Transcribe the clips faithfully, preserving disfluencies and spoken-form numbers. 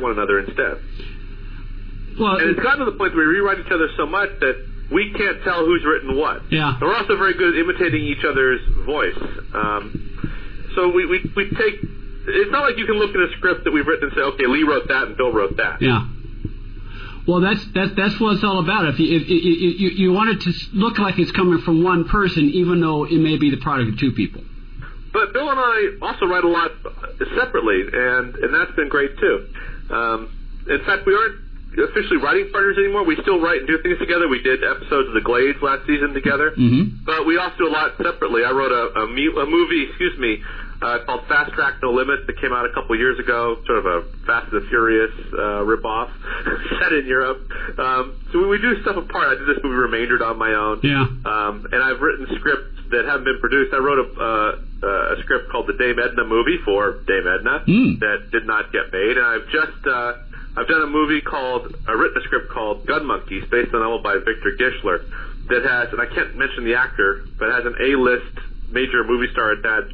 one another instead. Well, and it's gotten to the point that we rewrite each other so much that we can't tell who's written what. Yeah. And we're also very good at imitating each other's voice. Um, so we, we, we take... It's not like you can look at a script that we've written and say, okay, Lee wrote that and Bill wrote that. Yeah. Well, that's that's that's what it's all about. If you if, if, you, you want it to look like it's coming from one person, even though it may be the product of two people. But Bill and I also write a lot separately, and, and that's been great, too. Um, in fact, we aren't officially writing partners anymore. We still write and do things together. We did episodes of The Glades last season together. Mm-hmm. But we also do a lot separately. I wrote a, a, a movie, excuse me, uh, called Fast Track No Limits that came out a couple years ago, sort of a Fast and the Furious uh, ripoff set in Europe. Um, so we, we do stuff apart. I did this movie Remaindered on my own. Yeah. Um, and I've written scripts that haven't been produced. I wrote a, uh, uh, a script called The Dame Edna Movie for Dame Edna mm. that did not get made. And I've just... Uh, I've done a movie called, I've written a script called Gun Monkeys, based on a novel by Victor Gischler, that has, and I can't mention the actor, but has an A-list major movie star attached,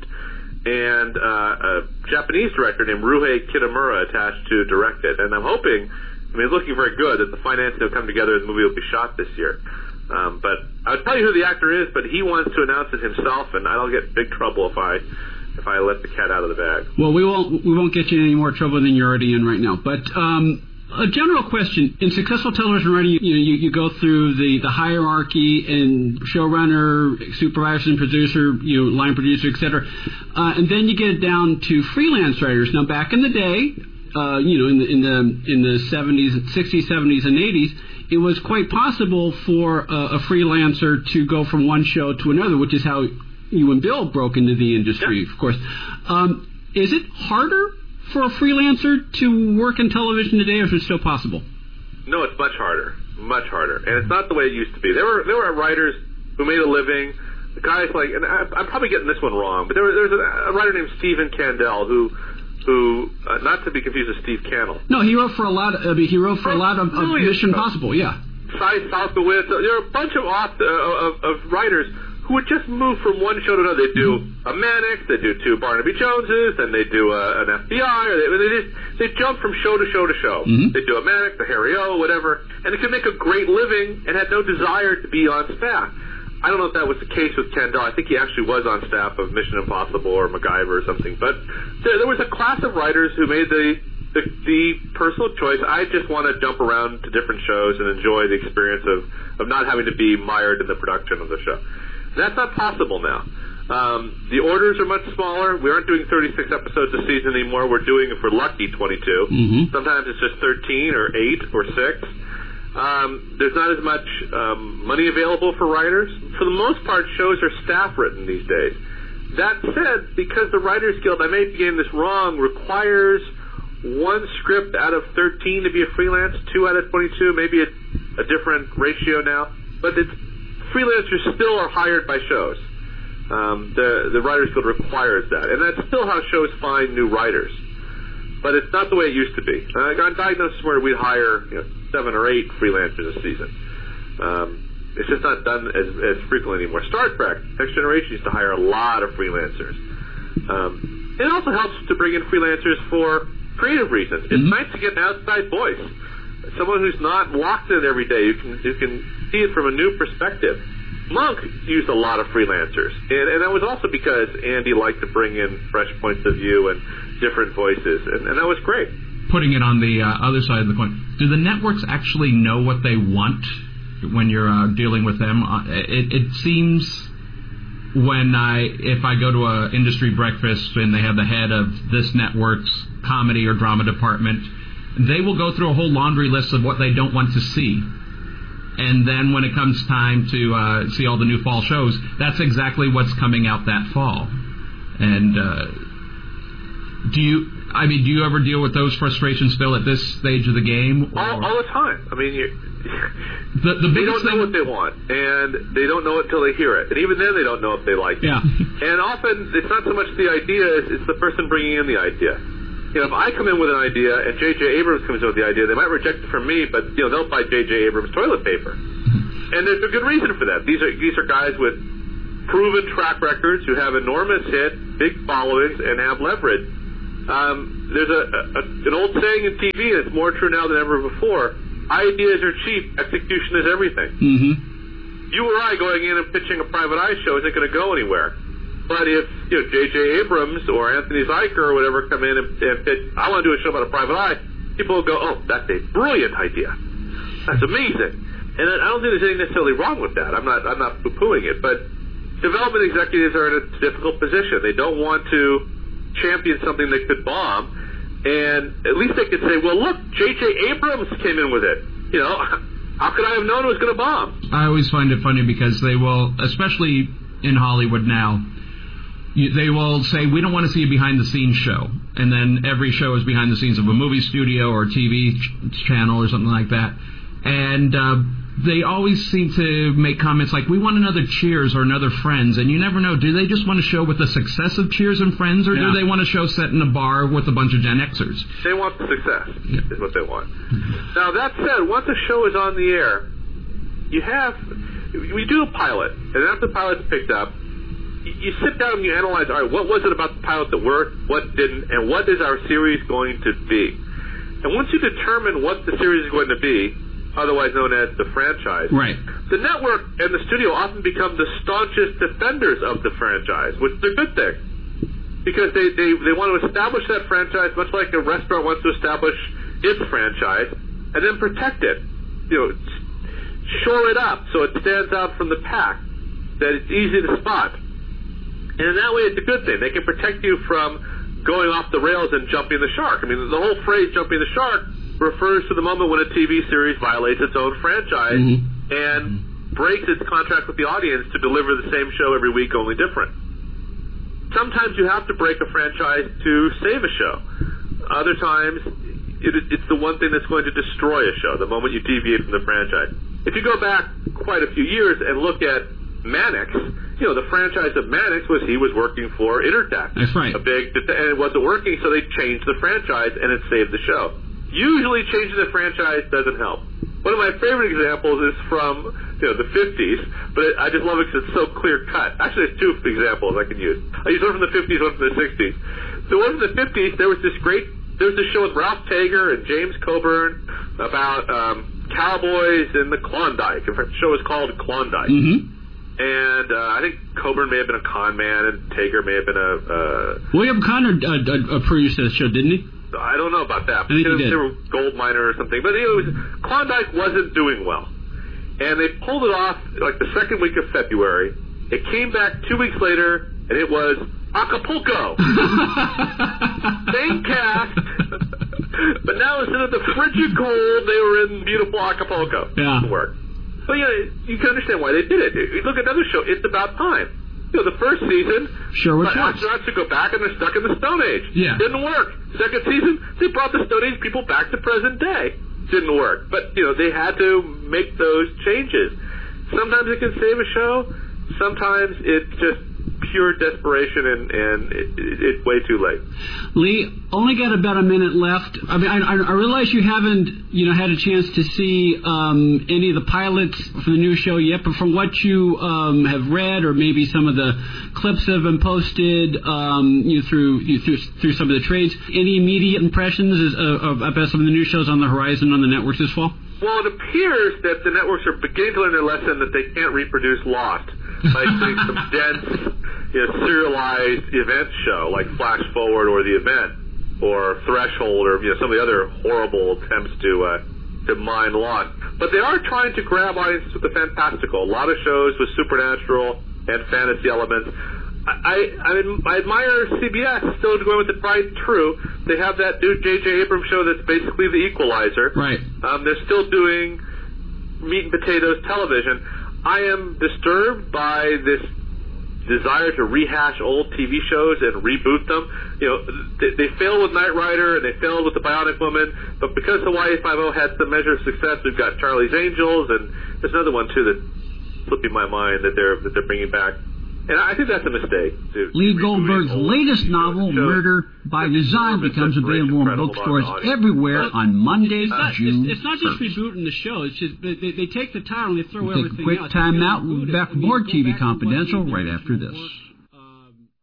and uh, a Japanese director named Ruhei Kitamura attached to direct it. And I'm hoping, I mean, it's looking very good, that the financing will come together and the movie will be shot this year. Um, but I'll tell you who the actor is, but he wants to announce it himself, and I'll get in big trouble if I... if I let the cat out of the bag. Well, we won't we won't get you in any more trouble than you're already in right now. But um, a general question: in successful television writing, you, you know, you, you go through the, the hierarchy and showrunner, supervisor, and producer, you know, line producer, et cetera, uh, and then you get it down to freelance writers. Now, back in the day, uh, you know, in the in the in the seventies, sixties, seventies, and eighties, it was quite possible for a, a freelancer to go from one show to another, which is how you and Bill broke into the industry, yeah. of course. Um, is it harder for a freelancer to work in television today, or is it still possible? No, it's much harder, much harder, and it's not the way it used to be. There were there were writers who made a living. The guys like, and I, I'm probably getting this one wrong, but there, was, there was a, a writer named Stephen Candell who, who uh, not to be confused with Steve Cannell. No, he wrote for a lot. Of, I mean, he wrote for a lot of, of Mission Impossible. Yeah, Cy Salkowitz. There are a bunch of, author, uh, of of writers who would just move from one show to another. They do mm-hmm. a Mannix, they do two Barnaby Joneses, then they do a, an F B I, or they, they just they jump from show to show to show. Mm-hmm. They do a Mannix, a Harry O, whatever, and they could make a great living and had no desire to be on staff. I don't know if that was the case with Candell. I think he actually was on staff of Mission Impossible or MacGyver or something. But there, there was a class of writers who made the, the the personal choice. I just want to jump around to different shows and enjoy the experience of, of not having to be mired in the production of the show. That's not possible now. Um, the orders are much smaller. We aren't doing thirty-six episodes a season anymore. We're doing, if we're lucky, twenty-two. Mm-hmm. Sometimes it's just thirteen or eight or six. Um, there's not as much um, money available for writers. For the most part, shows are staff written these days. That said, because the Writers Guild, I may be getting this wrong, requires one script out of thirteen to be a freelance, two out of twenty-two, maybe a, a different ratio now. But it's freelancers still are hired by shows. Um, the the Writers Guild requires that, and that's still how shows find new writers. But it's not the way it used to be. Uh, on Diagnosis Murder, we'd hire you know, seven or eight freelancers a season. Um, it's just not done as, as frequently anymore. Star Trek, Next Generation used to hire a lot of freelancers. Um, it also helps to bring in freelancers for creative reasons. It's mm-hmm. nice to get an outside voice, someone who's not locked in every day. You can you can see it from a new perspective. Monk used a lot of freelancers, and, and that was also because Andy liked to bring in fresh points of view and different voices, and, and that was great. Putting it on the uh, other side of the coin, do the networks actually know what they want when you're uh, dealing with them? Uh, it, it seems when I, if I go to an industry breakfast and they have the head of this network's comedy or drama department, they will go through a whole laundry list of what they don't want to see. And then when it comes time to uh, see all the new fall shows, that's exactly what's coming out that fall. And uh, do you, I mean, do you ever deal with those frustrations, Phil, at this stage of the game? Or? All, all the time. I mean, you, the, the they don't know thing... what they want, and they don't know it until they hear it. And even then, they don't know if they like it. Yeah. And often, it's not so much the idea, it's, it's the person bringing in the idea. You know, if I come in with an idea and J J Abrams comes in with the idea, they might reject it from me, but, you know, they'll buy J J Abrams toilet paper. And there's a good reason for that. These are these are guys with proven track records who have enormous hits, big followings, and have leverage. Um, there's a, a an old saying in T V that's more true now than ever before. Ideas are cheap. Execution is everything. Mm-hmm. You or I going in and pitching a private eye show isn't going to go anywhere. But if you know J J Abrams or Anthony Zeiker or whatever come in and, and pitch, I want to do a show about a private eye, people will go, oh, that's a brilliant idea. That's amazing. And I don't think there's anything necessarily wrong with that. I'm not I'm not poo-pooing it. But development executives are in a difficult position. They don't want to champion something that could bomb. And at least they could say, well, look, J J Abrams came in with it. You know, how could I have known it was going to bomb? I always find it funny because they will, especially in Hollywood now, you, they will say, we don't want to see a behind-the-scenes show. And then every show is behind the scenes of a movie studio or a T V ch- channel or something like that. And uh, they always seem to make comments like, we want another Cheers or another Friends. And you never know, do they just want to show with the success of Cheers and Friends, or yeah. do they want a show set in a bar with a bunch of Gen Xers? They want the success, yeah. is what they want. Now, that said, once a show is on the air, you have, we do a pilot, and after the pilot's picked up, you sit down and you analyze, all right, what was it about the pilot that worked, what didn't, and what is our series going to be? And once you determine what the series is going to be, otherwise known as the franchise, right, the network and the studio often become the staunchest defenders of the franchise, which is a good thing. Because they, they, they want to establish that franchise much like a restaurant wants to establish its franchise, and then protect it. You know, shore it up so it stands out from the pack, that it's easy to spot. And in that way, it's a good thing. They can protect you from going off the rails and jumping the shark. I mean, the whole phrase jumping the shark refers to the moment when a T V series violates its own franchise mm-hmm. and mm-hmm. breaks its contract with the audience to deliver the same show every week, only different. Sometimes you have to break a franchise to save a show. Other times, it, it's the one thing that's going to destroy a show, the moment you deviate from the franchise. If you go back quite a few years and look at Mannix, you know, the franchise of Mannix was he was working for Intertech. That's right. A big, and it wasn't working, so they changed the franchise, and it saved the show. Usually changing the franchise doesn't help. One of my favorite examples is from, you know, the fifties, but I just love it because it's so clear-cut. Actually, there's two examples I can use. I use one from the fifties, one from the sixties. The one from the fifties, there was this great, there was this show with Ralph Tager and James Coburn about um, cowboys in the Klondike. In fact, the show was called Klondike. Mm-hmm. And uh, I think Coburn may have been a con man, and Tager may have been a... Uh, William Conner uh, uh, produced that show, didn't he? I don't know about that. I think he did. They were gold miner or something. But it was, Klondike wasn't doing well. And they pulled it off like the second week of February. It came back two weeks later, and it was Acapulco. Same cast. But now instead of the frigid cold, they were in beautiful Acapulco. Yeah. Work. But yeah, you can understand why they did it. You look at another show, It's About Time. You know, the first season, Sherwood Schwartz. astronauts would go back and they're stuck in the Stone Age. Yeah. Didn't work. Second season, they brought the Stone Age people back to present day. Didn't work. But, you know, they had to make those changes. Sometimes it can save a show. Sometimes it's just pure desperation, and, and it, it, it's way too late. Lee, only got about a minute left. I mean, I, I realize you haven't, you know, had a chance to see um, any of the pilots for the new show yet, but from what you um, have read, or maybe some of the clips that have been posted um, you know, through, you, through through some of the trades, any immediate impressions is, uh, about some of the new shows on the horizon on the networks this fall? Well, it appears that the networks are beginning to learn their lesson that they can't reproduce Lost by doing some dense, you know, serialized event show like Flash Forward or The Event or Threshold or, you know, some of the other horrible attempts to uh, to mine Lost. But they are trying to grab audiences with the fantastical. A lot of shows with supernatural and fantasy elements. I, I, I admire C B S still going with it right true. They have that new J J Abrams show that's basically The Equalizer. Right. Um, they're still doing meat and potatoes television. I am disturbed by this desire to rehash old T V shows and reboot them. You know, they, they failed with Knight Rider and they failed with The Bionic Woman, but because Hawaii Five-O had some measure of success, we've got Charlie's Angels, and there's another one too that's slipping my mind that they're that they're bringing back. And I think that's a mistake. Lee Goldberg's latest novel, Murder by Design, becomes available in bookstores everywhere on Monday, June It's not just rebooting the show. It's just they, they take the title and they throw we'll everything out. Take a quick time out. We'll be back with more T V Confidential right after this.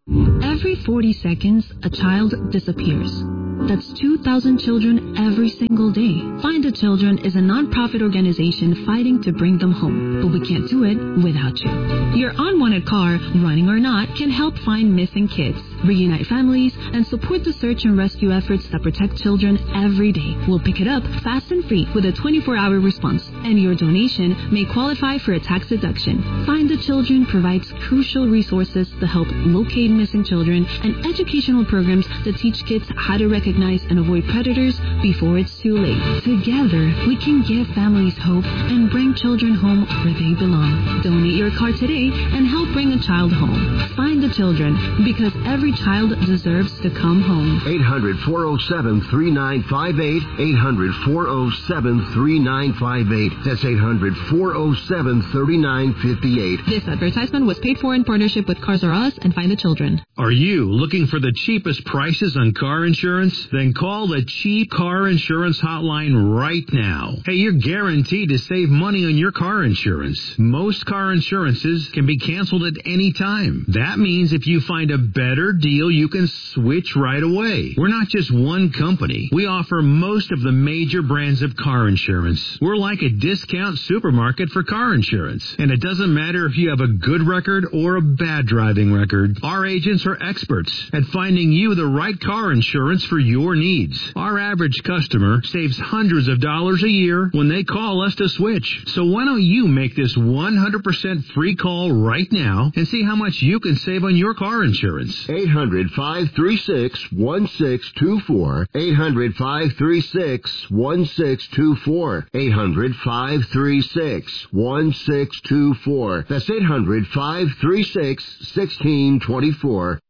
Every forty seconds, a child disappears. That's two thousand children every single day. Find the Children is a non-profit organization fighting to bring them home, but we can't do it without you. Your unwanted car, running or not, can help find missing kids, reunite families, and support the search and rescue efforts that protect children every day. We'll pick it up fast and free with a twenty-four hour response, and your donation may qualify for a tax deduction. Find the Children provides crucial resources to help locate missing children and educational programs that teach kids how to recognize and avoid predators before it's too late. Together, we can give families hope and bring children home where they belong. Donate your car today and help bring a child home. Find the Children, because every child deserves to come home. eight hundred, four oh seven, three nine five eight. eight hundred, four oh seven, three nine five eight. That's eight hundred, four oh seven, three nine five eight. This advertisement was paid for in partnership with Cars R Us and Find the Children. Are you looking for the cheapest prices on car insurance? Then call the Cheap Car Insurance Hotline right now. Hey, you're guaranteed to save money on your car insurance. Most car insurances can be canceled at any time. That means if you find a better deal, you can switch right away. We're not just one company. We offer most of the major brands of car insurance. We're like a discount supermarket for car insurance. And it doesn't matter if you have a good record or a bad driving record. Our agents are experts at finding you the right car insurance for your needs. Our average customer saves hundreds of dollars a year when they call us to switch. So why don't you make this one hundred percent free call right now and see how much you can save on your car insurance? eight hundred, five three six, one six two four. eight hundred, five three six, one six two four. eight hundred, five three six, one six two four. That's eight hundred, five three six, one six two four.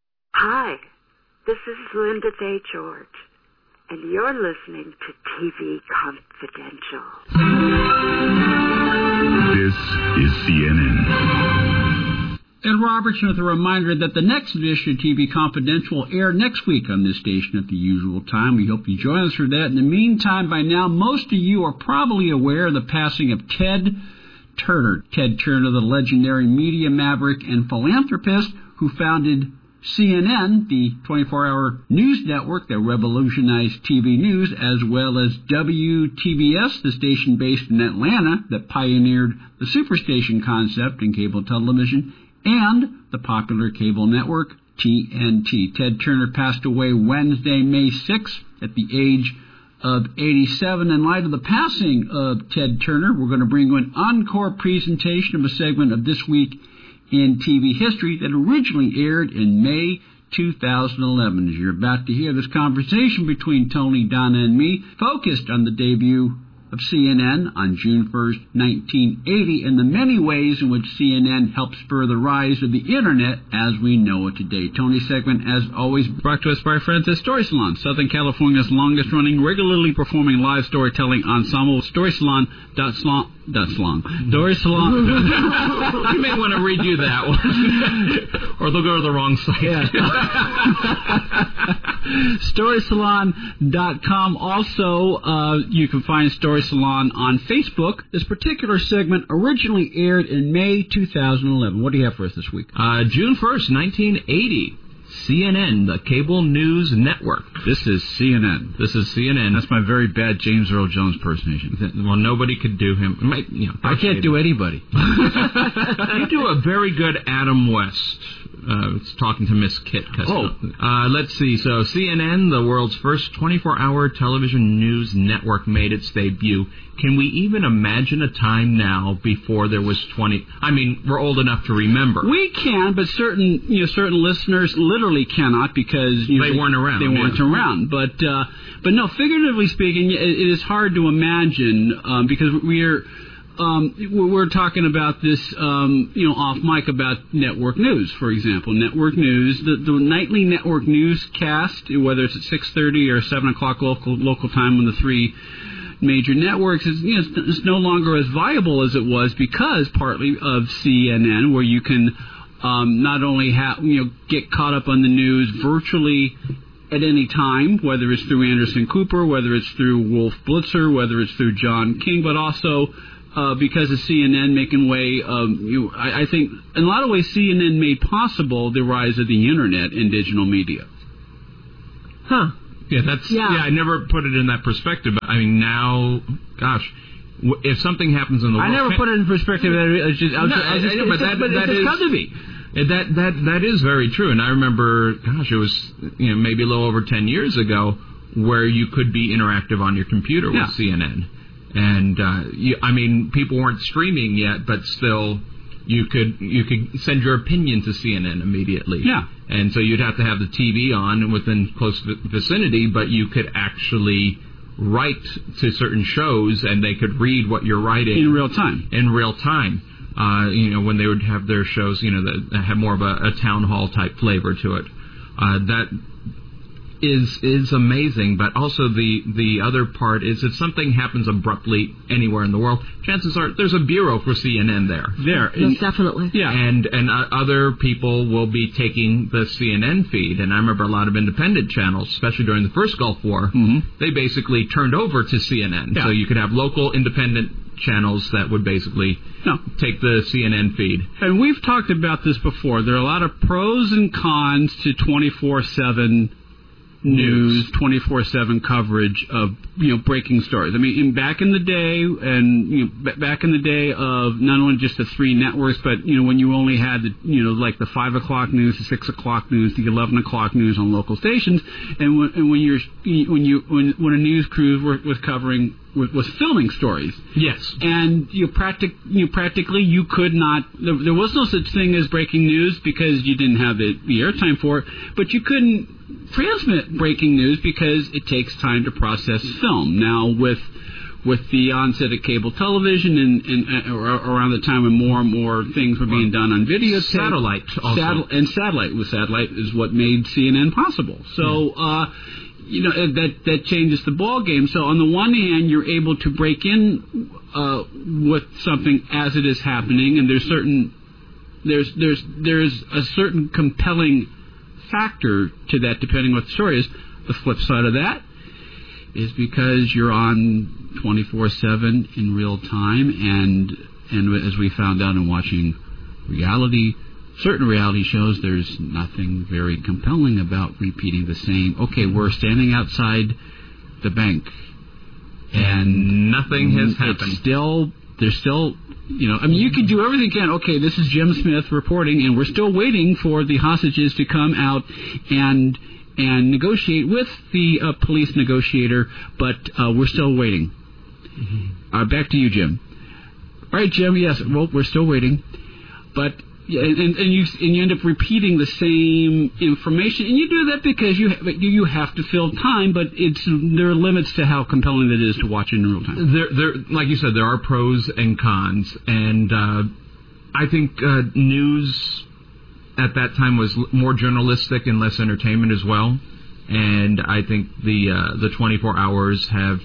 Hi, this is Linda Day George, and you're listening to T V Confidential. This is C N N. And Robertson with a reminder that the next edition of T V Confidential will air next week on this station at the usual time. We hope you join us for that. In the meantime, by now, most of you are probably aware of the passing of Ted Turner. Ted Turner, the legendary media maverick and philanthropist who founded C N N, the twenty-four hour news network that revolutionized T V news, as well as W T B S, the station based in Atlanta that pioneered the superstation concept in cable television, and the popular cable network T N T. Ted Turner passed away Wednesday, May sixth, at the age of eighty-seven. In light of the passing of Ted Turner, we're going to bring you an encore presentation of a segment of This Week in T V History that originally aired in May two thousand eleven. As you're about to hear, this conversation between Tony, Donna, and me focused on the debut of C N N on June first, nineteen eighty, and the many ways in which C N N helped spur the rise of the Internet as we know it today. Tony's segment, as always, brought to us by our friends at Story Salon, Southern California's longest-running, regularly performing live storytelling ensemble. Story Salon dot slon dot slong. Story Salon. You may want to redo that one, or they'll go to the wrong site. Yeah. Story Salon dot com. Also, uh, you can find Story Salon on Facebook. This particular segment originally aired in May two thousand eleven. What do you have for us this week? Uh, June first, nineteen eighty. C N N, the Cable News Network. This is C N N. This is C N N. That's my very bad James Earl Jones impersonation. Well, nobody could do him. You know, I can't do anybody. You do a very good Adam West. Uh, it's talking to Miss Kit Custer. Oh. Uh, let's see. So C N N, the world's first twenty-four hour television news network, made its debut. Can we even imagine a time now before there was twenty? I mean, we're old enough to remember. We can, but certain you know certain listeners literally cannot because you know, they, they weren't around. They weren't yeah. around. But uh, but no, figuratively speaking, it, it is hard to imagine um, because we're. Um, we're talking about this, um, you know, off mic about network news, for example. Network news, the, the nightly network newscast, whether it's at six thirty or seven o'clock local local time on the three major networks, is you know, it's no longer as viable as it was because partly of C N N, where you can um, not only have you know get caught up on the news virtually at any time, whether it's through Anderson Cooper, whether it's through Wolf Blitzer, whether it's through John King, but also uh, because of C N N making way. Um, you, I, I think in a lot of ways C N N made possible the rise of the internet and digital media. Huh. Yeah, that's Yeah. yeah. I never put it in that perspective. But I mean, now, gosh, w- if something happens in the I world, never put it in perspective. I was just, I was No, just, I was just, I know, but it's that- just, but that it's just is- come to me. Uh, That that that is very true, and I remember, gosh, it was you know maybe a little over ten years ago, where you could be interactive on your computer with Yeah. C N N, and uh, you, I mean, people weren't streaming yet, but still, you could you could send your opinion to C N N immediately. Yeah. And so you'd have to have the T V on within close vi- vicinity, but you could actually write to certain shows, and they could read what you're writing In real time. in real time. Uh, you know, when they would have their shows, you know, that, that had more of a, a town hall type flavor to it. Uh, that is is amazing, but also the the other part is if something happens abruptly anywhere in the world, chances are there's a bureau for C N N there. There. Yes, definitely. Yeah. And and uh, other people will be taking the C N N feed. And I remember a lot of independent channels, especially during the first Gulf War, Mhm. they basically turned over to C N N. Yeah. So you could have local independent channels that would basically No. take the C N N feed. And we've talked about this before. There are a lot of pros and cons to twenty-four seven news, twenty-four seven coverage of, you know, breaking stories. I mean, in, back in the day, and, you know, b- back in the day of not only just the three networks, but, you know, when you only had, the, you know, like the five o'clock news, the six o'clock news, the eleven o'clock news on local stations, and when, and when you're, when you, when, when a news crew were, was covering, was, was filming stories, Yes. and you practic you practically you could not. There, there was no such thing as breaking news because you didn't have the, the airtime for it. But you couldn't transmit breaking news because it takes time to process film. Now with with the onset of cable television and, and uh, around the time when more and more things were being done on video, Satellite also. Satel- and satellite with satellite is what made C N N possible. So. Uh, You know, that that changes the ball game. So on the one hand, you're able to break in uh, with something as it is happening, and there's certain there's there's there's a certain compelling factor to that, depending what the story is. The flip side of that is because you're on twenty-four seven in real time, and and as we found out in watching reality. Certain reality shows, there's nothing very compelling about repeating the same. Okay, we're standing outside the bank, and nothing has happened. It's still, there's still, you know, I mean, you can do everything you can. Okay, this is Jim Smith reporting, and we're still waiting for the hostages to come out and and negotiate with the uh, police negotiator, but uh, we're still waiting. Mm-hmm. Uh, back to you, Jim. All right, Jim. Yes, well, we're still waiting, but. Yeah, and, and you and you end up repeating the same information, and you do that because you ha- you you have to fill time, but it's there are limits to how compelling it is to watch in real time. There, there, like you said, there are pros and cons, and uh, I think uh, news at that time was l- more journalistic and less entertainment as well. And I think the uh, the twenty-four hours have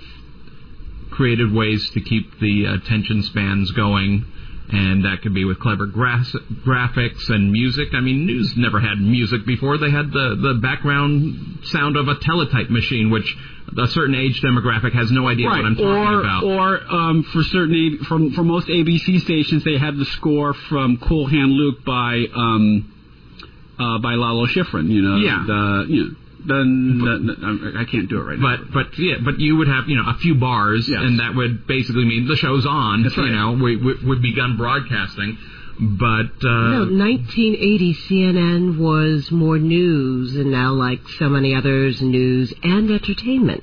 created ways to keep the attention spans going. And that could be with clever gra- graphics and music. I mean, news never had music before. They had the, the background sound of a teletype machine, which a certain age demographic has no idea right. what I'm talking or, about. Or um, for certain, from for most A B C stations, they had the score from Cool Hand Luke by um, uh, by Lalo Schifrin. You know, Yeah. The, you know. Then the, the, I can't do it right but, now. But yeah, but you would have you know a few bars, yes. and that would basically mean the show's on. That's right. You know, we, we would begun broadcasting. But uh, no, nineteen eighty C N N was more news, and now, like so many others, news and entertainment.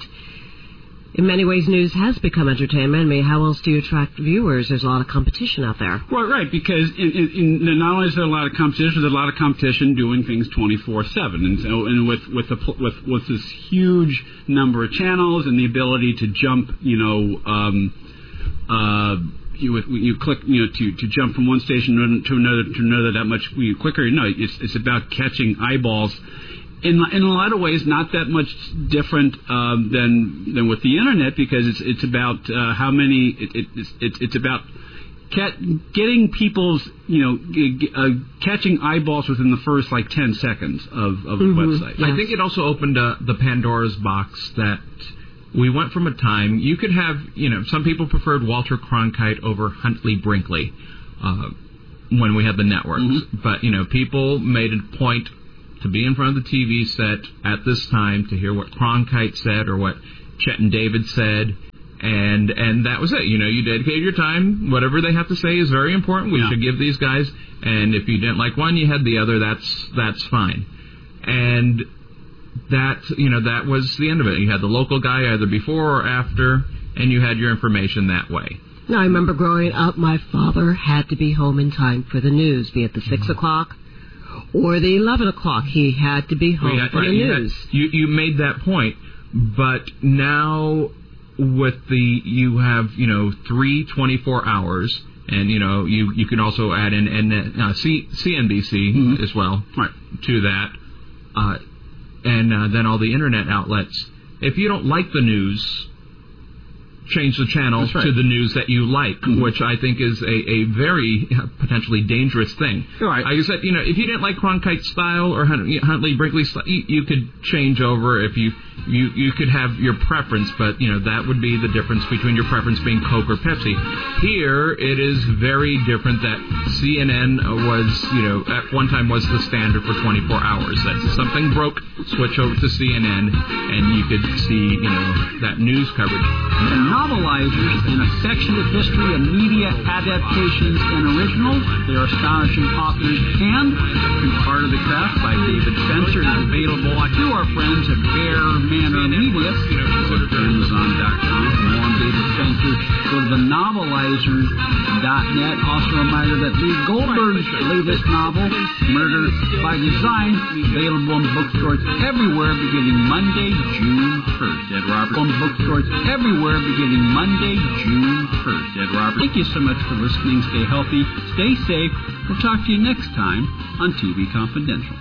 In many ways, news has become entertainment. I mean, how else do you attract viewers? There's a lot of competition out there. Well, right, because in, in, in, not only is there a lot of competition, there's a lot of competition doing things twenty-four seven, and so and with with the with with this huge number of channels and the ability to jump, you know, um, uh, you you click, you know, to, to jump from one station to another to another that much quicker. No, it's it's about catching eyeballs. In, in a lot of ways, not that much different um, than than with the internet, because it's it's about uh, how many it, it, it's, it's it's about cat, getting people's you know g- g- uh, catching eyeballs within the first like ten seconds of of mm-hmm. the website. Yes. I think it also opened uh, the Pandora's box that we went from a time, you could have, you know, some people preferred Walter Cronkite over Huntley Brinkley uh, when we had the networks. Mm-hmm. But, you know, people made a point to be in front of the T V set at this time to hear what Cronkite said or what Chet and David said. And and that was it. You know, you dedicated your time. Whatever they have to say is very important. We yeah. should give these guys. And if you didn't like one, you had the other. That's that's fine. And that, you know, that was the end of it. You had the local guy either before or after, and you had your information that way. Now, I remember growing up, my father had to be home in time for the news, be it the six o'clock or the eleven o'clock. He had to be home had, for right, the you news. Had, you you made that point, but now with the you have you know three twenty-four hours, and you know you you can also add in and uh, C, CNBC mm-hmm. as well right. to that, uh, and uh, then all the internet outlets. If you don't like the news, change the channel right. to the news that you like, mm-hmm. which I think is a, a very uh, potentially dangerous thing. Right. Like I said, you know, if you didn't like Cronkite's style or Huntley Brinkley's style, you, you could change over if you, you you could have your preference, but, you know, that would be the difference between your preference being Coke or Pepsi. Here, it is very different that C N N was, you know, at one time was the standard for twenty-four hours. That if something broke, switch over to C N N, and you could see, you know, that news coverage. Novelizers in a section of history of media adaptations and originals. They are astonishing authors and be part of the craft by David Spencer is available to our friends at Bear Manor Media. Go to Amazon dot com for more on David Spencer. Go to the novelizers dot net. Also a reminder that Lee Goldberg's latest novel, Murder by Design, available in bookstores everywhere beginning Monday, June first. Ed Roberts on bookstores everywhere beginning Monday, June first. Ed Roberts. Thank you so much for listening. Stay healthy. Stay safe. We'll talk to you next time on T V Confidential.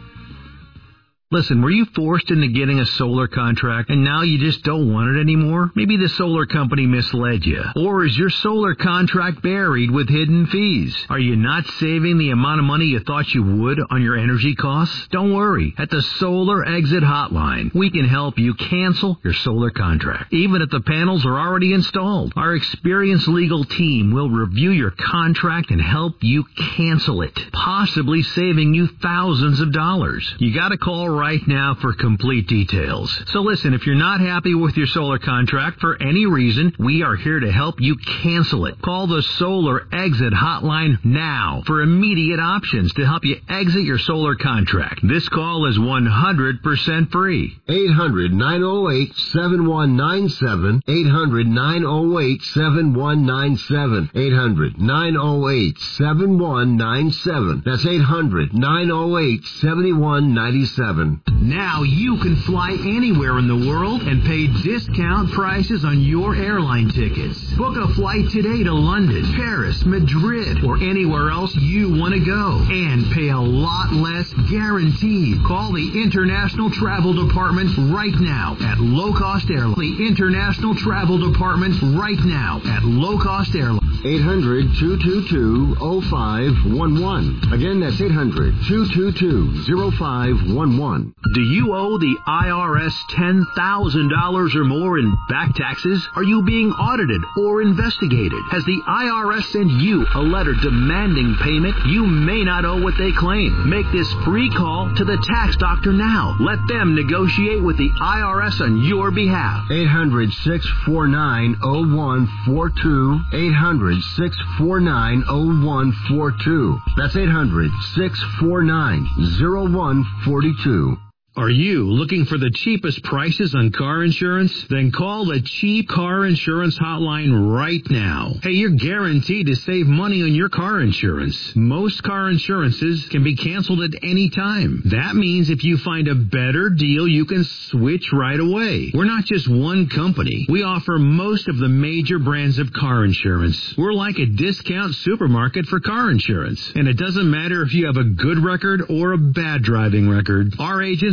Listen, were you forced into getting a solar contract and now you just don't want it anymore? Maybe the solar company misled you. Or is your solar contract buried with hidden fees? Are you not saving the amount of money you thought you would on your energy costs? Don't worry. At the Solar Exit Hotline, we can help you cancel your solar contract, even if the panels are already installed. Our experienced legal team will review your contract and help you cancel it, possibly saving you thousands of dollars. You got to call right right now for complete details. So listen, if you're not happy with your solar contract for any reason, we are here to help you cancel it. Call the Solar Exit Hotline now for immediate options to help you exit your solar contract. This call is one hundred percent free. eight hundred, nine oh eight, seven one nine seven. eight hundred, nine oh eight, seven one nine seven. eight hundred, nine oh eight, seven one nine seven. That's eight hundred, nine oh eight, seven one nine seven. Now you can fly anywhere in the world and pay discount prices on your airline tickets. Book a flight today to London, Paris, Madrid, or anywhere else you want to go. And pay a lot less guaranteed. Call the International Travel Department right now at Low Cost Airlines. The International Travel Department right now at Low Cost Airlines. eight hundred, two two two, oh five one one. Again, that's eight hundred, two two two, oh five one one. Do you owe the I R S ten thousand dollars or more in back taxes? Are you being audited or investigated? Has the I R S sent you a letter demanding payment? You may not owe what they claim. Make this free call to the tax doctor now. Let them negotiate with the I R S on your behalf. eight hundred, six four nine, oh one four two. eight hundred, six four nine, oh one four two. That's eight hundred, six four nine, oh one four two. Are you looking for the cheapest prices on car insurance? Then call the Cheap Car Insurance Hotline right now. Hey, you're guaranteed to save money on your car insurance. Most car insurances can be canceled at any time. That means if you find a better deal, you can switch right away. We're not just one company. We offer most of the major brands of car insurance. We're like a discount supermarket for car insurance. And it doesn't matter if you have a good record or a bad driving record. Our agents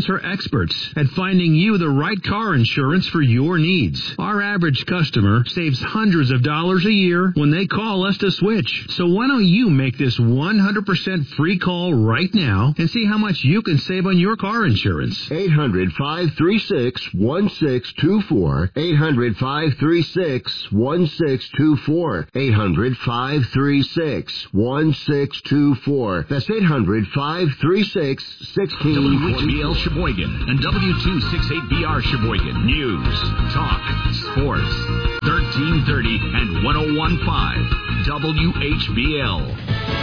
are experts at finding you the right car insurance for your needs. Our average customer saves hundreds of dollars a year when they call us to switch. So why don't you make this one hundred percent free call right now and see how much you can save on your car insurance. eight hundred, five three six, one six two four. eight hundred, five three six, one six two four. eight hundred, five three six, one six two four. That's eight hundred, five three six, one six two four. W H B L Sheboygan and W two sixty-eight B R Sheboygan. News, talk, sports. thirteen thirty and ten fifteen W H B L.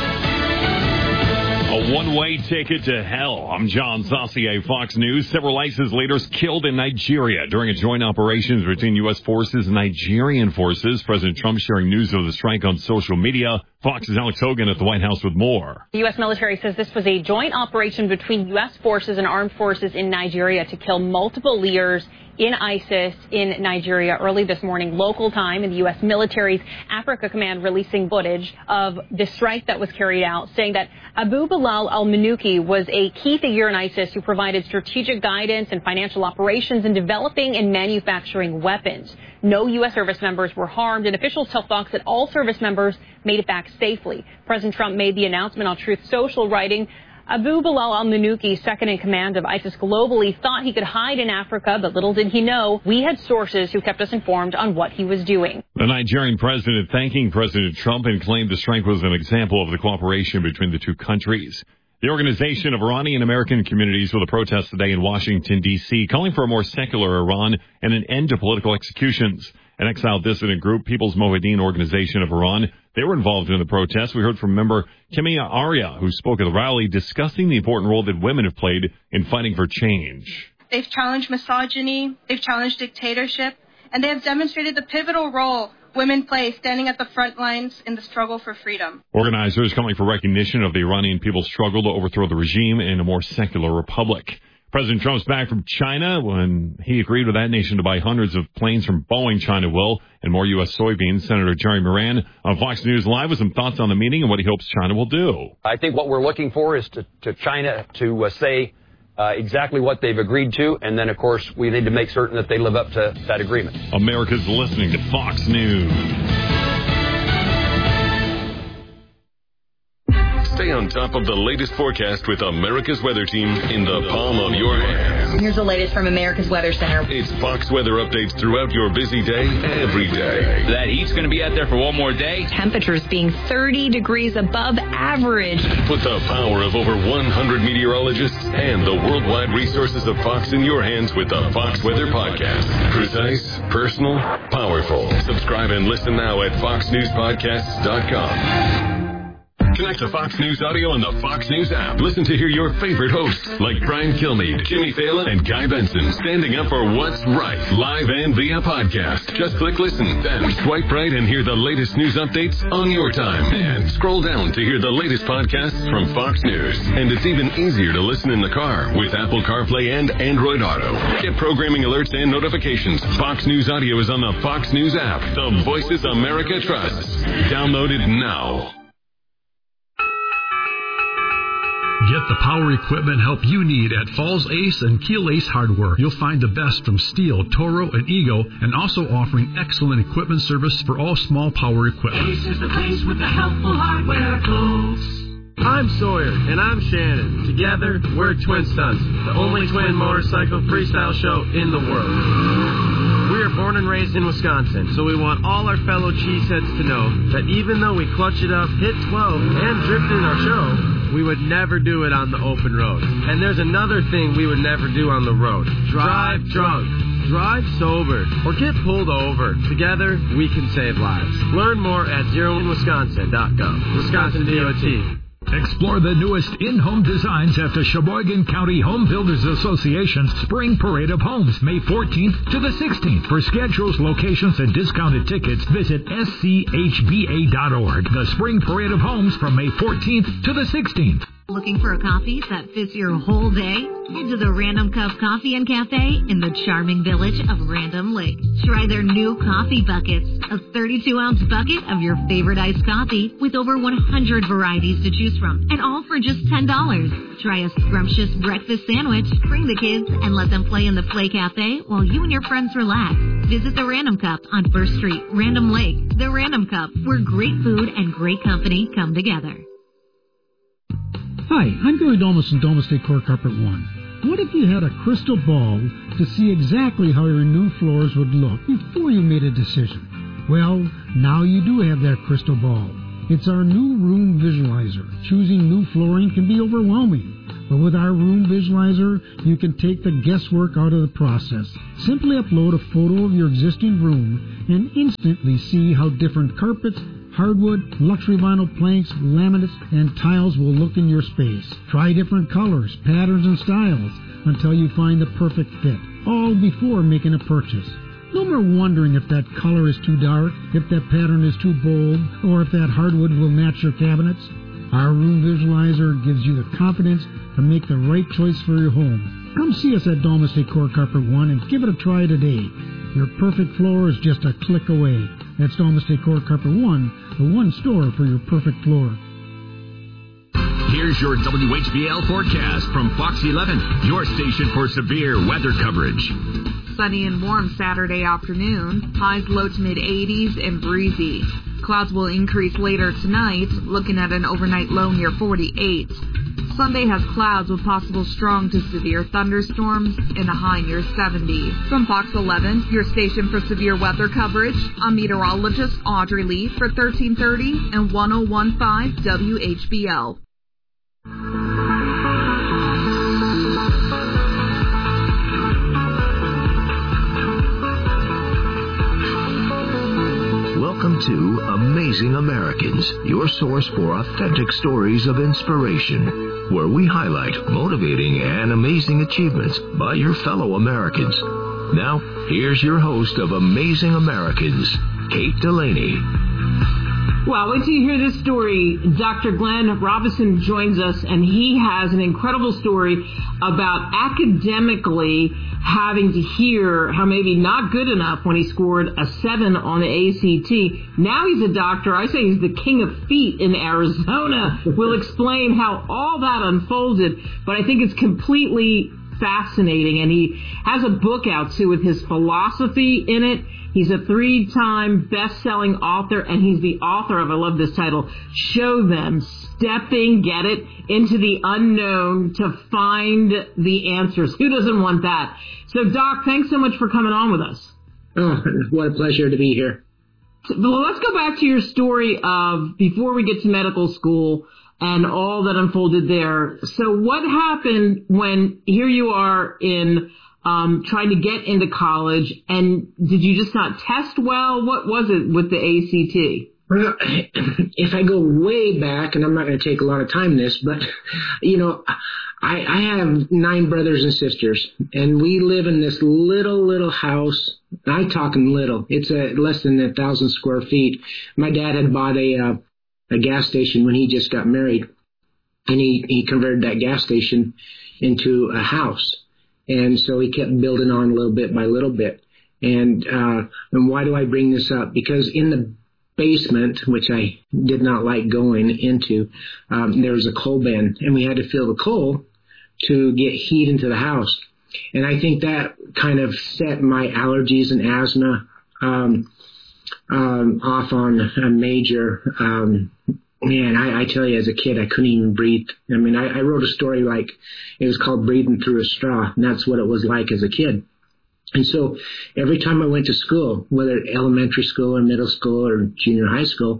A one-way ticket to hell. I'm John Saucier, Fox News. Several ISIS leaders killed in Nigeria during a joint operation between U S forces and Nigerian forces. President Trump sharing news of the strike on social media. Fox's Alex Hogan at the White House with more. The U S military says this was a joint operation between U S forces and armed forces in Nigeria to kill multiple leaders in ISIS in Nigeria early this morning, local time, in the U S military's Africa Command releasing footage of the strike that was carried out, saying that Abu Bilal al-Manuki was a key figure in ISIS who provided strategic guidance and financial operations in developing and manufacturing weapons. No U S service members were harmed, and officials tell Fox that all service members made it back safely. President Trump made the announcement on Truth Social, writing, Abu Bilal al-Manuki, second in command of ISIS globally, thought he could hide in Africa, but little did he know we had sources who kept us informed on what he was doing. The Nigerian president thanking President Trump and claimed the strike was an example of the cooperation between the two countries. The Organization of Iranian American Communities with a protest today in Washington, D C, calling for a more secular Iran and an end to political executions. An exiled dissident group, People's Mohiddin Organization of Iran, they were involved in the protest. We heard from member Kimia Arya, who spoke at the rally, discussing the important role that women have played in fighting for change. They've challenged misogyny, they've challenged dictatorship, and they have demonstrated the pivotal role women play standing at the front lines in the struggle for freedom. Organizers calling for recognition of the Iranian people's struggle to overthrow the regime in a more secular republic. President Trump's back from China when he agreed with that nation to buy hundreds of planes from Boeing. China will, and more U S soybeans. Senator Jerry Moran on Fox News Live with some thoughts on the meeting and what he hopes China will do. I think what we're looking for is to, to China to uh, say uh, exactly what they've agreed to, and then, of course, we need to make certain that they live up to that agreement. America's listening to Fox News. Stay on top of the latest forecast with America's Weather Team in the palm of your hand. Here's the latest from America's Weather Center. It's Fox weather updates throughout your busy day, every day. That heat's going to be out there for one more day. Temperatures being thirty degrees above average. Put the power of over one hundred meteorologists and the worldwide resources of Fox in your hands with the Fox Weather Podcast. Precise, personal, powerful. Subscribe and listen now at fox news podcasts dot com. Connect to Fox News Audio on the Fox News app. Listen to hear your favorite hosts like Brian Kilmeade, Jimmy Fallon, and Guy Benson standing up for what's right, live and via podcast. Just click listen, then swipe right and hear the latest news updates on your time. And scroll down to hear the latest podcasts from Fox News. And it's even easier to listen in the car with Apple CarPlay and Android Auto. Get programming alerts and notifications. Fox News Audio is on the Fox News app. The voices America trusts. Download it now. Get the power equipment help you need at Falls Ace and Keel Ace Hardware. You'll find the best from Steel, Toro, and Ego, and also offering excellent equipment service for all small power equipment. Ace is the place with the helpful hardware folks. I'm Sawyer, and I'm Shannon. Together, we're Twin Stunts, the only twin motorcycle freestyle show in the world. We are born and raised in Wisconsin, so we want all our fellow cheeseheads to know that even though we clutch it up, hit twelve, and drift in our show, we would never do it on the open road. And there's another thing we would never do on the road. Drive drunk. Drive sober. Or get pulled over. Together, we can save lives. Learn more at zero in wisconsin dot gov. Wisconsin D O T. Explore the newest in-home designs at the Sheboygan County Home Builders Association's Spring Parade of Homes, May fourteenth to the sixteenth. For schedules, locations, and discounted tickets, visit S C H B A dot org. The Spring Parade of Homes from May fourteenth to the sixteenth. Looking for a coffee that fits your whole day? Head to the Random Cup Coffee and Cafe in the charming village of Random Lake. Try their new coffee buckets, a thirty-two ounce bucket of your favorite iced coffee with over one hundred varieties to choose from, and all for just ten dollars. Try a scrumptious breakfast sandwich, bring the kids, and let them play in the Play Cafe while you and your friends relax. Visit the Random Cup on First Street, Random Lake. The Random Cup, where great food and great company come together. Hi, I'm Gary Domus from Domus Decor Carpet One. What if you had a crystal ball to see exactly how your new floors would look before you made a decision? Well, now you do have that crystal ball. It's our new Room Visualizer. Choosing new flooring can be overwhelming, but with our Room Visualizer, you can take the guesswork out of the process. Simply upload a photo of your existing room and instantly see how different carpets, hardwood, luxury vinyl planks, laminates, and tiles will look in your space. Try different colors, patterns, and styles until you find the perfect fit, all before making a purchase. No more wondering if that color is too dark, if that pattern is too bold, or if that hardwood will match your cabinets. Our Room Visualizer gives you the confidence to make the right choice for your home. Come see us at Domus Decor Carpet One and give it a try today. Your perfect floor is just a click away. That's Domus Decor Carpet One, the one store for your perfect floor. Here's your W H B L forecast from Fox eleven, your station for severe weather coverage. Sunny and warm Saturday afternoon, highs low to mid eighties and breezy. Clouds will increase later tonight, looking at an overnight low near forty-eight. Sunday has clouds with possible strong to severe thunderstorms and a high near seventy. From Fox eleven, your station for severe weather coverage, I'm meteorologist Audrey Lee for thirteen thirty and ten fifteen W H B L. Welcome to Amazing Americans, your source for authentic stories of inspiration, where we highlight motivating and amazing achievements by your fellow Americans. Now, here's your host of Amazing Americans, Kate Delaney. Well, wait till you hear this story. Doctor Glenn Robinson joins us, and he has an incredible story about academically having to hear how maybe not good enough when he scored a seven on the A C T. Now he's a doctor. I say he's the king of feet in Arizona. We'll explain how all that unfolded, but I think it's completely fascinating, and he has a book out, too, with his philosophy in it. He's a three-time best-selling author, and he's the author of, I love this title, Show Them, Stepping, get it, into the unknown to find the answers. Who doesn't want that? So, Doc, thanks so much for coming on with us. Oh, what a pleasure to be here. Well, let's go back to your story of before we get to medical school and all that unfolded there. So what happened when here you are in um, trying to get into college, and did you just not test well? What was it with the A C T? Well, if I go way back, and I'm not going to take a lot of time in this, but, you know, I, I have nine brothers and sisters, and we live in this little, little house. I'm talking little. It's a, less than a thousand square feet. My dad had bought a, uh, a gas station when he just got married, and he, he converted that gas station into a house. And so he kept building on little bit by little bit. And, uh, and why do I bring this up? Because in the basement, which I did not like going into, um, there was a coal bin, and we had to fill the coal to get heat into the house. And I think that kind of set my allergies and asthma um, um, off on a major. Um, man, I, I tell you, as a kid, I couldn't even breathe. I mean, I, I wrote a story like it was called Breathing Through a Straw, and that's what it was like as a kid. And so every time I went to school, whether elementary school or middle school or junior high school,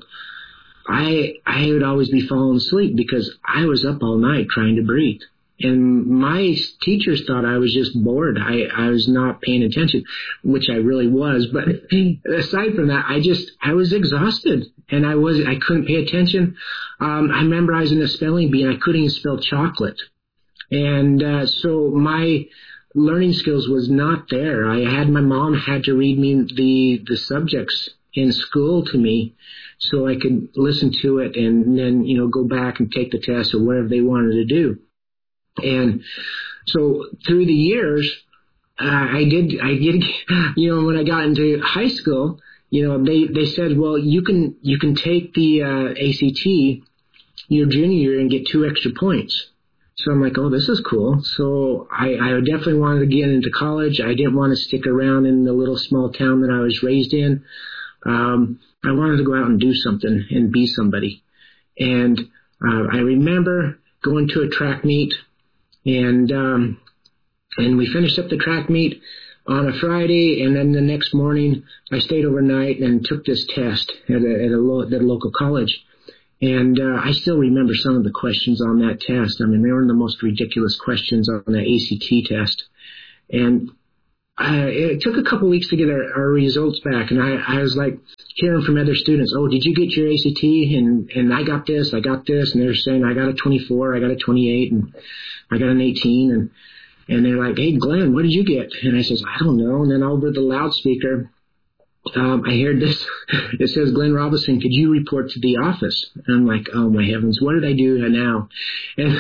I I would always be falling asleep because I was up all night trying to breathe. And my teachers thought I was just bored. I, I was not paying attention, which I really was. But aside from that, I just, I was exhausted, and I was, I couldn't pay attention. Um, I memorized in a spelling bee, and I couldn't even spell chocolate. And uh, so my learning skills was not there. I had, my mom had to read me the, the subjects, in school to me so I could listen to it and then, you know, go back and take the test or whatever they wanted to do. And so through the years, uh, I did, I did, you know, when I got into high school, you know, they, they said, well, you can, you can take the uh, A C T your junior year and get two extra points. So I'm like, oh, this is cool. So I, I definitely wanted to get into college. I didn't want to stick around in the little small town that I was raised in. Um, I wanted to go out and do something and be somebody. And uh, I remember going to a track meet, and um, and we finished up the track meet on a Friday, and then the next morning I stayed overnight and took this test at a, at a, lo- at a local college. And uh, I still remember some of the questions on that test. I mean, they were the most ridiculous questions on the A C T test. And I, it took a couple weeks to get our, our results back. And I, I was like hearing from other students, oh, did you get your A C T? And, and I got this, I got this. And they're saying, I got a twenty-four, I got a twenty-eight, and I got an eighteen. And, and they're like, hey, Glenn, what did you get? And I says, I don't know. And then over the loudspeaker, Um, I heard this. It says, Glenn Robinson, could you report to the office? And I'm like, oh, my heavens, what did I do now? And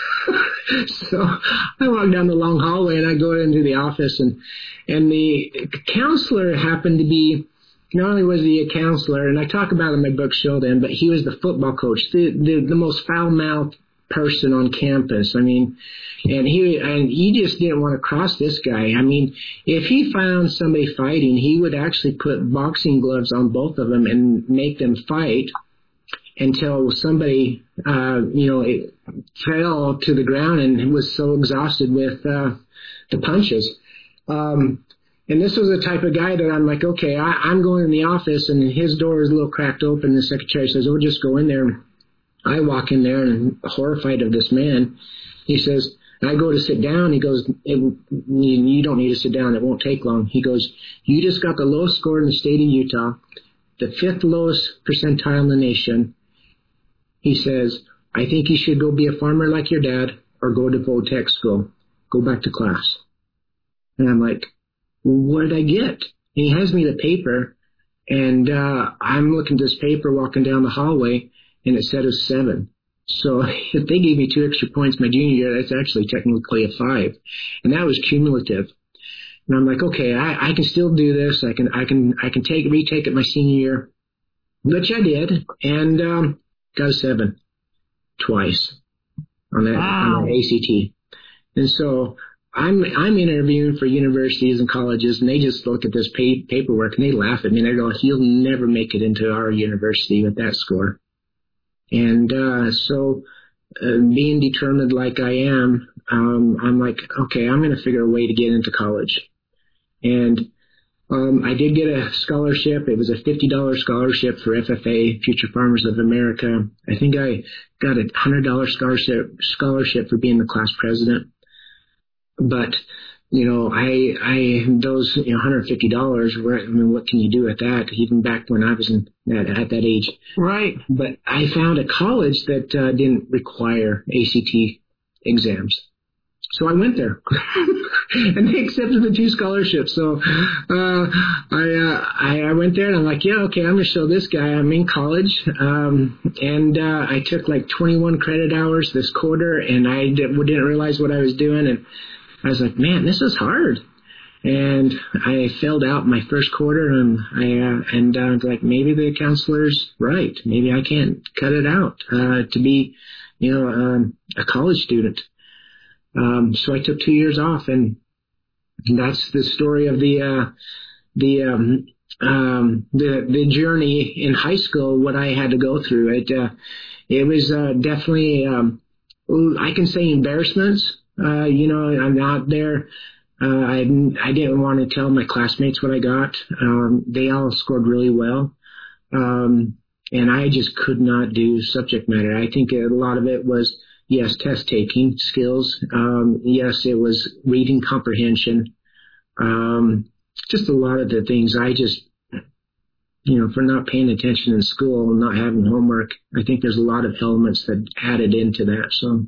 so I walk down the long hallway, and I go into the office, and and the counselor happened to be, not only was he a counselor, and I talk about it in my book, Sheldon, but he was the football coach, the, the, the most foul-mouthed person on campus. I mean, and he and he just didn't want to cross this guy. I mean, if he found somebody fighting, he would actually put boxing gloves on both of them and make them fight until somebody, uh, you know, it fell to the ground and was so exhausted with uh, the punches. Um, and this was the type of guy that I'm like, okay, I, I'm going in the office, and his door is a little cracked open. The secretary says, oh, just go in there. I walk in there and horrified of this man. He says, I go to sit down. He goes, it, you don't need to sit down. It won't take long. He goes, you just got the lowest score in the state of Utah, the fifth lowest percentile in the nation. He says, I think you should go be a farmer like your dad or go to Vo-Tech school. Go back to class. And I'm like, what did I get? And he hands me the paper, and uh, I'm looking at this paper walking down the hallway, and it said a seven. So if they gave me two extra points my junior year, that's actually technically a five. And that was cumulative. And I'm like, okay, I, I can still do this. I can, I can, I can take, retake it my senior year, which I did, and um, got a seven twice on that, wow. on that A C T. And so I'm, I'm interviewing for universities and colleges, and they just look at this pay, paperwork and they laugh at me. And they go, he'll never make it into our university with that score. And uh, so uh, being determined like I am, um, I'm like, okay, I'm going to figure a way to get into college. And um, I did get a scholarship. It was a fifty dollars scholarship for F F A, Future Farmers of America. I think I got a one hundred dollars scholarship, scholarship for being the class president. But, you know, I, I, those, you know, one hundred fifty dollars, I mean, what can you do with that? Even back when I was in, at, at that age. Right. But I found a college that uh, didn't require A C T exams. So I went there, and they accepted the two scholarships. So uh, I, uh, I I went there, and I'm like, yeah, okay, I'm gonna show this guy. I'm in college, um, and uh, I took like twenty-one credit hours this quarter, and I did, didn't realize what I was doing, and I was like, man, this is hard. And I failed out my first quarter, and I uh, and uh, I was like, maybe the counselor's right. Maybe I can't cut it out uh, to be, you know, um, a college student. Um, so I took two years off, and that's the story of the uh, the um, um, the the journey in high school. What I had to go through. It uh, it was uh, definitely um, I can say embarrassments. Uh, you know, I'm out there. Uh, I I didn't want to tell my classmates what I got. Um, they all scored really well, um, and I just could not do subject matter. I think a lot of it was. Yes, test-taking skills. Um, yes, it was reading comprehension. Um, just a lot of the things I just, you know, for not paying attention in school and not having homework, I think there's a lot of elements that added into that. So,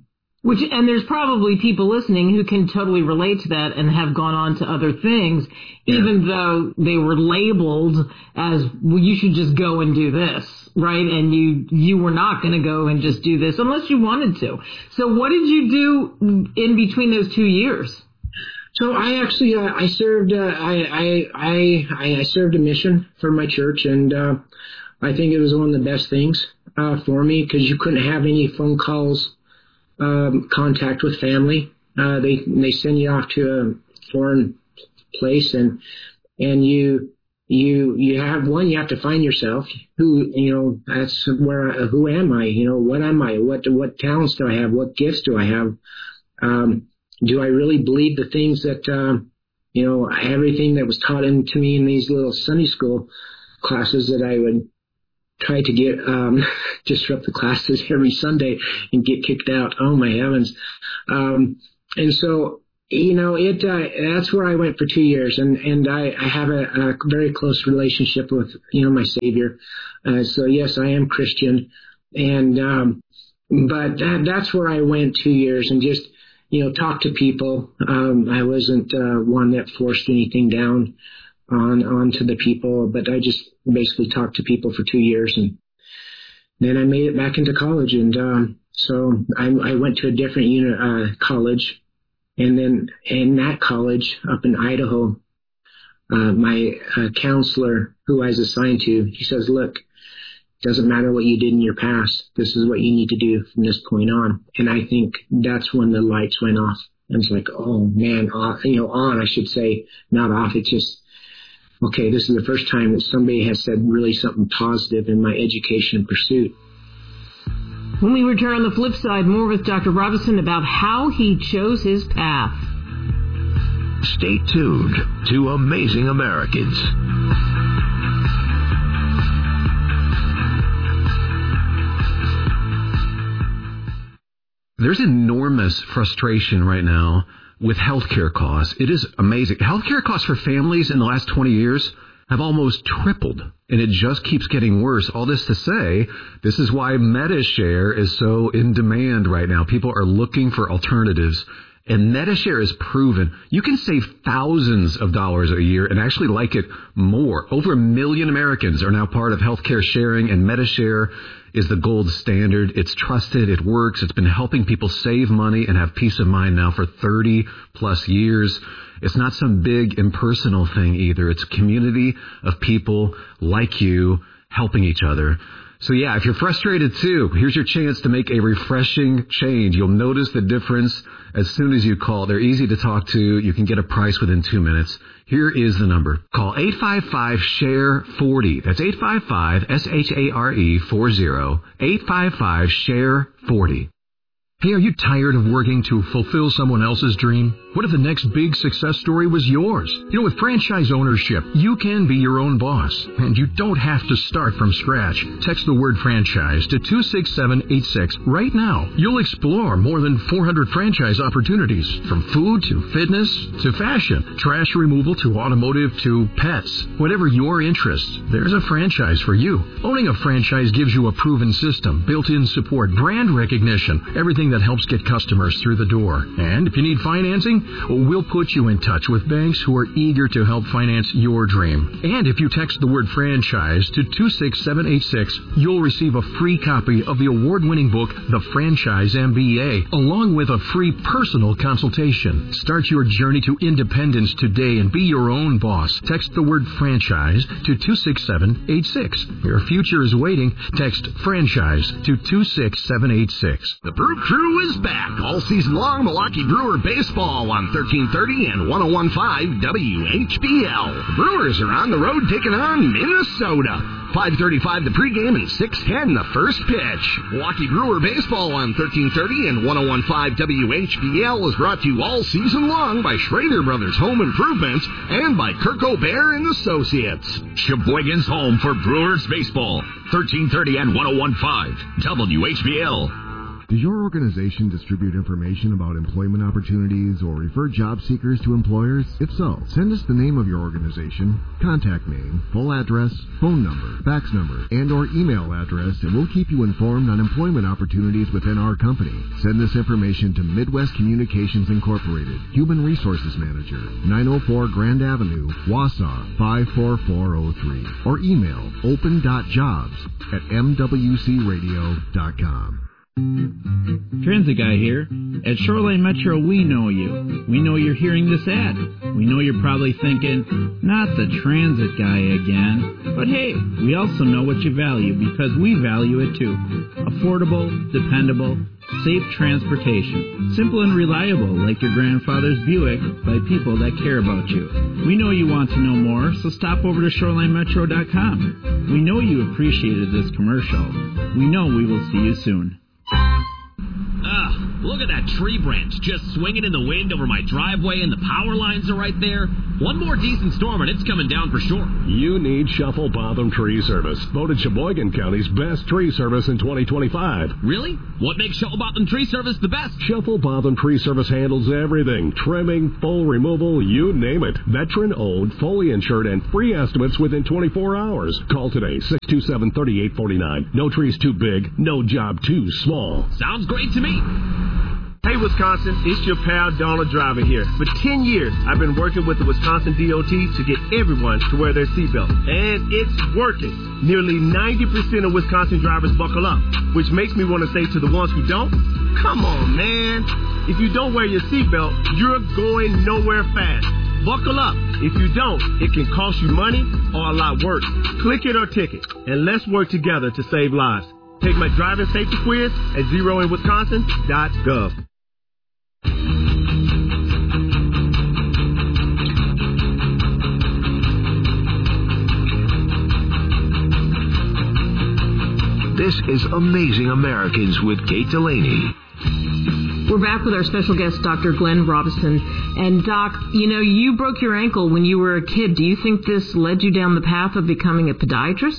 Which, and there's probably people listening who can totally relate to that and have gone on to other things, yeah. even though they were labeled as, well, you should just go and do this, right? And you, you were not going to go and just do this unless you wanted to. So what did you do in between those two years? So I actually, uh, I served, uh, I, I, I, I served a mission for my church, and, uh, I think it was one of the best things, uh, for me, because you couldn't have any phone calls, Um, contact with family. Uh, they they send you off to a foreign place, and and you you you have one. You have to find yourself. Who you know? That's where. I, who am I? You know, what am I? What what talents do I have? What gifts do I have? Um, do I really believe the things that um, you know? Everything that was taught into me in these little Sunday school classes that I would try to get, um, disrupt the classes every Sunday and get kicked out. Oh my heavens. Um, and so, you know, it, uh, that's where I went for two years. And, and I, I have a, a very close relationship with, you know, my Savior. Uh, so yes, I am Christian. And, um, but that, that's where I went two years and just, you know, talk to people. Um, I wasn't, uh, one that forced anything down on onto the people, but I just basically talked to people for two years, and then I made it back into college. And um, so I, I went to a different uni- uh, college, and then in that college up in Idaho, uh, my uh, counselor, who I was assigned to, he says, "Look, it doesn't matter what you did in your past. This is what you need to do from this point on." And I think that's when the lights went off. And it's like, oh man, off, you know, on, I should say, not off. It's just, okay, this is the first time that somebody has said really something positive in my education pursuit. When we return on the flip side, more with Doctor Robison about how he chose his path. Stay tuned to Amazing Americans. There's enormous frustration right now with healthcare costs. It is amazing. Healthcare costs for families in the last twenty years have almost tripled, and it just keeps getting worse. All this to say, this is why MediShare is so in demand right now. People are looking for alternatives, and MediShare is proven. You can save thousands of dollars a year and actually like it more. Over a million Americans are now part of healthcare sharing, and MediShare is the gold standard. It's trusted. It works. It's been helping people save money and have peace of mind now for thirty plus years. It's not some big impersonal thing either. It's a community of people like you helping each other. So yeah, if you're frustrated too, here's your chance to make a refreshing change. You'll notice the difference as soon as you call. They're easy to talk to. You can get a price within two minutes. Here is the number. Call eight five five, S H A R E, forty. That's eight five five, S H A R E, forty. eight five five, S H A R E, forty. Hey, are you tired of working to fulfill someone else's dream? What if the next big success story was yours? You know, with franchise ownership, you can be your own boss, and you don't have to start from scratch. Text the word franchise to two six seven eight six right now. You'll explore more than four hundred franchise opportunities, from food to fitness to fashion, trash removal to automotive to pets. Whatever your interest, there's a franchise for you. Owning a franchise gives you a proven system, built-in support, brand recognition, everything that helps get customers through the door. And if you need financing, we'll put you in touch with banks who are eager to help finance your dream. And if you text the word franchise to two six seven eight six, you'll receive a free copy of the award-winning book, The Franchise M B A, along with a free personal consultation. Start your journey to independence today and be your own boss. Text the word franchise to two six seven eight six. Your future is waiting. Text franchise to two six seven eight six. The Brew Crew is back all season long. Milwaukee Brewer baseball on thirteen thirty and one oh one point five W H B L. The Brewers are on the road taking on Minnesota. five thirty-five the pregame and six ten the first pitch. Milwaukee Brewer baseball on thirteen thirty and one oh one point five W H B L is brought to you all season long by Schrader Brothers Home Improvements and by Kirk O'Bear and Associates. Sheboygan's home for Brewers baseball. thirteen thirty and one oh one point five W H B L. Does your organization distribute information about employment opportunities or refer job seekers to employers? If so, send us the name of your organization, contact name, full address, phone number, fax number, and or email address, and we'll keep you informed on employment opportunities within our company. Send this information to Midwest Communications Incorporated, Human Resources Manager, nine oh four Grand Avenue, Wausau, five four four oh three, or email open dot jobs at m w c radio dot com. Transit Guy here. At Shoreline Metro, we know you. We know you're hearing this ad. We know you're probably thinking, not the Transit Guy again. But hey, we also know what you value because we value it too. Affordable, dependable, safe transportation. Simple and reliable like your grandfather's Buick by people that care about you. We know you want to know more, so stop over to shoreline metro dot com. We know you appreciated this commercial. We know we will see you soon. Ugh, look at that tree branch just swinging in the wind over my driveway and the power lines are right there. One more decent storm and it's coming down for sure. You need Shuffle Botham Tree Service, voted Sheboygan County's best tree service in twenty twenty-five. Really? What makes Shuffle Botham Tree Service the best? Shuffle Botham Tree Service handles everything. Trimming, full removal, you name it. Veteran-owned, fully insured, and free estimates within twenty-four hours. Call today, six two seven, three eight four nine. No tree's too big, no job too small. Sounds great to me. Hey, Wisconsin, it's your pal Donald Driver here. For ten years, I've been working with the Wisconsin D O T to get everyone to wear their seatbelt. And it's working. Nearly ninety percent of Wisconsin drivers buckle up, which makes me want to say to the ones who don't, come on, man. If you don't wear your seatbelt, you're going nowhere fast. Buckle up. If you don't, it can cost you money or a lot worse. Click it or ticket, and let's work together to save lives. Take my driving safety quiz at zero in wisconsin dot gov. This is Amazing Americans with Kate Delaney. We're back with our special guest, Doctor Glenn Robison. And Doc, you know, you broke your ankle when you were a kid. Do you think this led you down the path of becoming a podiatrist?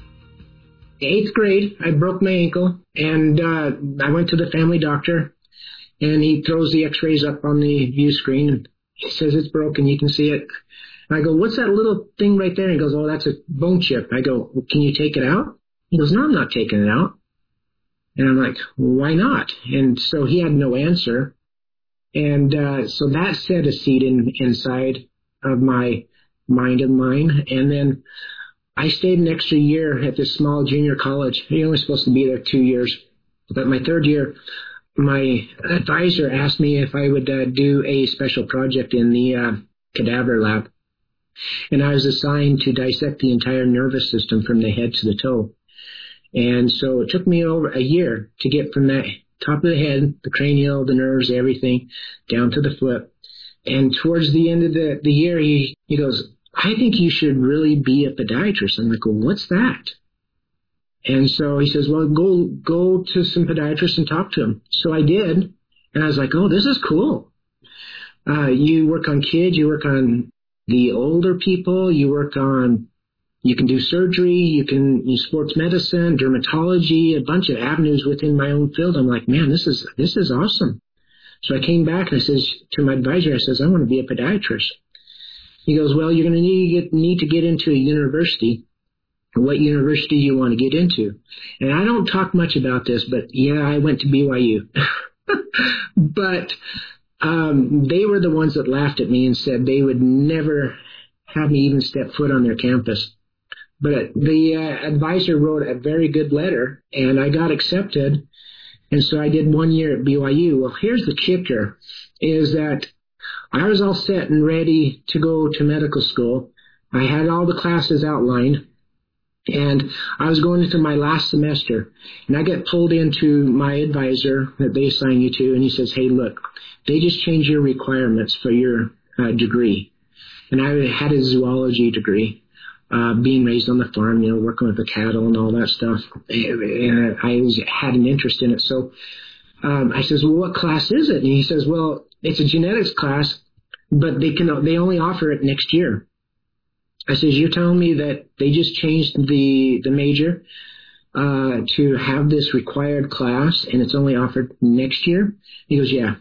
Eighth grade, I broke my ankle, and uh, I went to the family doctor, and he throws the x-rays up on the view screen, and he says it's broken, you can see it. And I go, what's that little thing right there? And he goes, oh, that's a bone chip. I go, well, can you take it out? He goes, no, I'm not taking it out. And I'm like, why not? And so he had no answer. And uh, so that set a seed in, inside of my mind of mine. And then I stayed an extra year at this small junior college. You're only supposed to be there two years. But my third year, my advisor asked me if I would uh, do a special project in the uh, cadaver lab. And I was assigned to dissect the entire nervous system from the head to the toe. And so it took me over a year to get from that top of the head, the cranial, the nerves, everything, down to the foot. And towards the end of the, the year, he, he goes, I think you should really be a podiatrist. I'm like, well, what's that? And so he says, well, go go to some podiatrists and talk to them. So I did. And I was like, oh, this is cool. Uh, you work on kids, you work on the older people, you work on, you can do surgery, you can do sports medicine, dermatology, a bunch of avenues within my own field. I'm like, man, this is this is awesome. So I came back and I says to my advisor, I says, I want to be a podiatrist. He goes, well, you're going to need to get, need to get into a university. What university you want to get into? And I don't talk much about this, but yeah, I went to B Y U. But um, they were the ones that laughed at me and said they would never have me even step foot on their campus. But the uh, advisor wrote a very good letter, and I got accepted. And so I did one year at B Y U. Well, here's the kicker, is that I was all set and ready to go to medical school. I had all the classes outlined, and I was going into my last semester. And I got pulled into my advisor that they assign you to, and he says, hey, look, they just changed your requirements for your uh, degree. And I had a zoology degree. Uh, being raised on the farm, you know, working with the cattle and all that stuff. And I was, had an interest in it. So um, I says, well, what class is it? And he says, well, it's a genetics class, but they can they only offer it next year. I says, you're telling me that they just changed the, the major uh, to have this required class and it's only offered next year? He goes, yeah.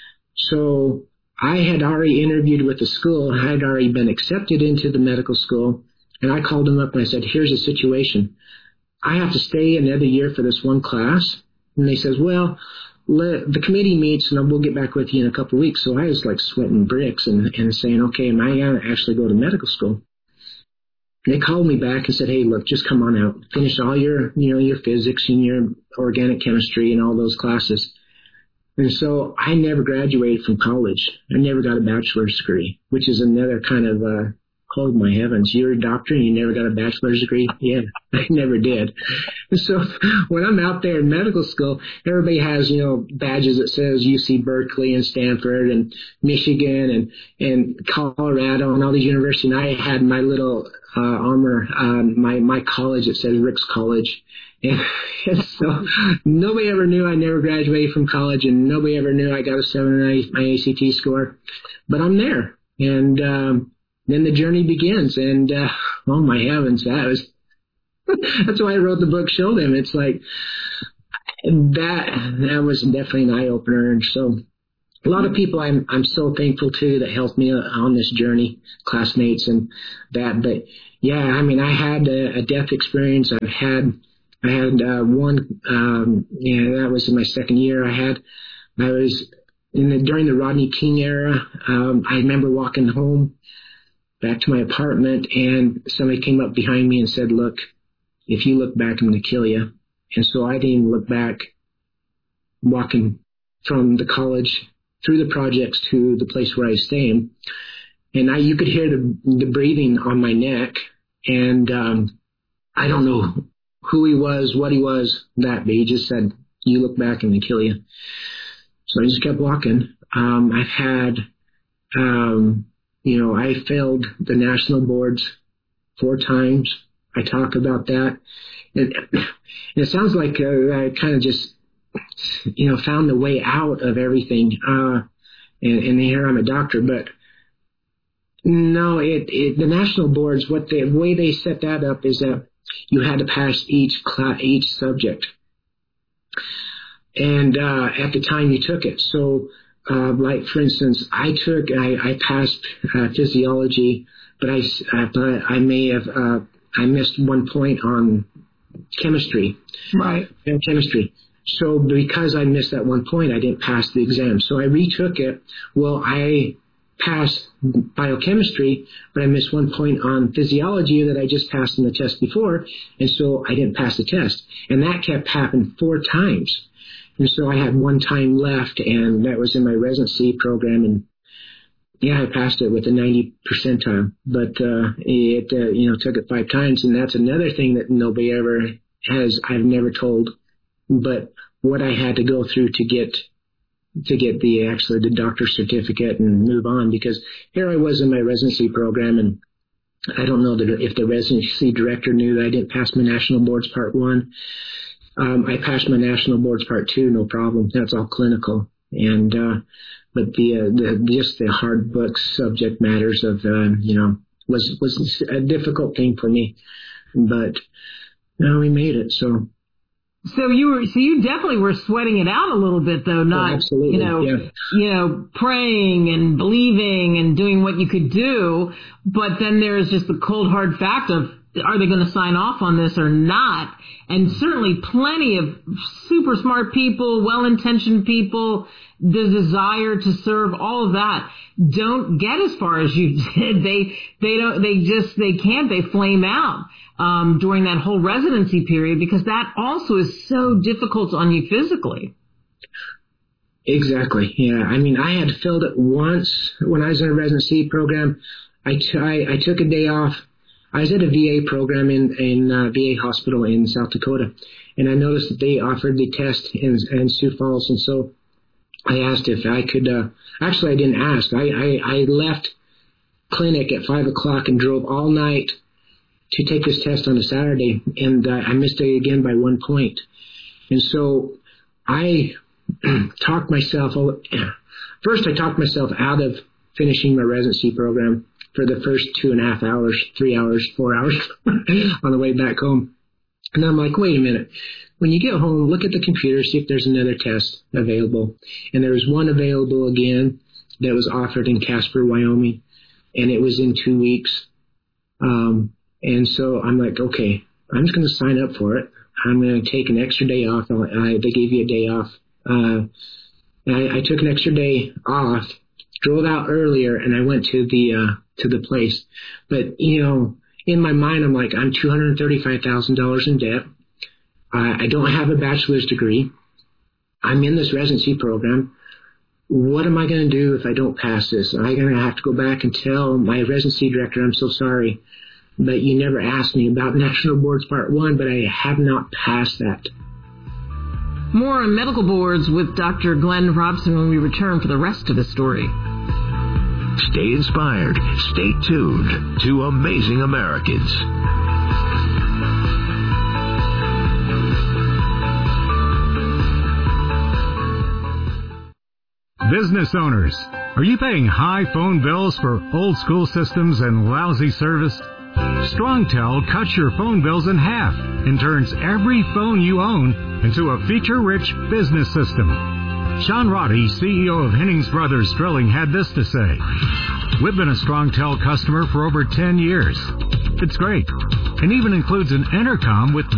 So I had already interviewed with the school. I had already been accepted into the medical school. And I called him up and I said, here's the situation. I have to stay another year for this one class. And they says, well, let, the committee meets and we'll get back with you in a couple of weeks. So I was like sweating bricks and, and saying, okay, am I going to actually go to medical school? And they called me back and said, hey, look, just come on out. Finish all your, you know, your physics and your organic chemistry and all those classes. And so I never graduated from college. I never got a bachelor's degree, which is another kind of, uh, oh my heavens, you're a doctor and you never got a bachelor's degree? Yeah, I never did. And so when I'm out there in medical school, everybody has, you know, badges that says U C Berkeley and Stanford and Michigan and, and Colorado and all these universities. And I had my little, uh, armor, um, my, my college that says Rick's College. And, and so nobody ever knew I never graduated from college and nobody ever knew I got a seven on my A C T score, but I'm there. And, um, then the journey begins, and uh, oh my heavens, that was that's why I wrote the book. Show Them. It's like that. That was definitely an eye opener, and so a lot of people I'm I'm so thankful to that helped me on this journey, classmates and that. But yeah, I mean, I had a, a death experience. I've had I had uh, one. Um, yeah, that was in my second year. I had I was in the during the Rodney King era. Um, I remember walking home back to my apartment, and somebody came up behind me and said, look, if you look back, I'm going to kill you. And so I didn't even look back, walking from the college through the projects to the place where I was staying. And I, you could hear the, the breathing on my neck. And um, I don't know who he was, what he was, that, but he just said, you look back, I'm going to kill you. So I just kept walking. Um, I've had... Um, You know, I failed the national boards four times. I talk about that. And, and it sounds like uh, I kind of just, you know, found the way out of everything. Uh, and, and here I'm a doctor, but no, it, it the national boards, what the way they set that up is that you had to pass each class, each subject. And uh, at the time you took it. So, Uh, like, for instance, I took, I, I passed uh, physiology, but I, uh, but I may have, uh, I missed one point on chemistry. Right. Chemistry. So because I missed that one point, I didn't pass the exam. So I retook it. Well, I passed biochemistry, but I missed one point on physiology that I just passed in the test before, and so I didn't pass the test. And that kept happening four times. And so I had one time left, and that was in my residency program. And yeah, I passed it with a ninety percentile, but uh, it uh, you know took it five times, and that's another thing that nobody ever has. I've never told, but what I had to go through to get to get the actually the doctor's certificate and move on, because here I was in my residency program, and I don't know that if the residency director knew that I didn't pass my national boards part one. Um, I passed my national boards part two, no problem. That's all clinical. And, uh, but the, uh, the, just the hard book subject matters of, uh, you know, was, was a difficult thing for me, but no, we made it. So. So you were, so you definitely were sweating it out a little bit though, not, oh, absolutely. you know, yeah. you know, praying and believing and doing what you could do. But then there's just the cold hard fact of, are they going to sign off on this or not? And certainly plenty of super smart people, well-intentioned people, the desire to serve, all of that, don't get as far as you did. They, they don't, they just, they can't, they flame out, um, during that whole residency period, because that also is so difficult on you physically. Exactly. Yeah. I mean, I had filled it once when I was in a residency program. I, t- I, I took a day off. I was at a V A program in, in uh, V A hospital in South Dakota, and I noticed that they offered the test in, in Sioux Falls, and so I asked if I could, uh, actually I didn't ask. I, I, I left clinic at five o'clock and drove all night to take this test on a Saturday, and uh, I missed it again by one point. And so I talked myself, first I talked myself out of finishing my residency program for the first two and a half hours, three hours, four hours on the way back home. And I'm like, wait a minute. When you get home, look at the computer, see if there's another test available. And there was one available again that was offered in Casper, Wyoming, and it was in two weeks. Um, and so I'm like, okay, I'm just going to sign up for it. I'm going to take an extra day off. I, I, they gave you a day off. Uh, I, I took an extra day off, drove out earlier, and I went to the uh, to the place. But, you know, in my mind, I'm like, I'm two hundred thirty-five thousand dollars in debt. Uh, I don't have a bachelor's degree. I'm in this residency program. What am I going to do if I don't pass this? Am I going to have to go back and tell my residency director, I'm so sorry, but you never asked me about National Boards Part one, but I have not passed that. More on medical boards with Doctor Glenn Robson when we return for the rest of the story. Stay inspired. Stay tuned to Amazing Americans. Business owners, are you paying high phone bills for old school systems and lousy service? StrongTel cuts your phone bills in half and turns every phone you own into a feature-rich business system. Sean Roddy, C E O of Hennings Brothers Drilling, had this to say. We've been a StrongTel customer for over ten years. It's great, and even includes an intercom with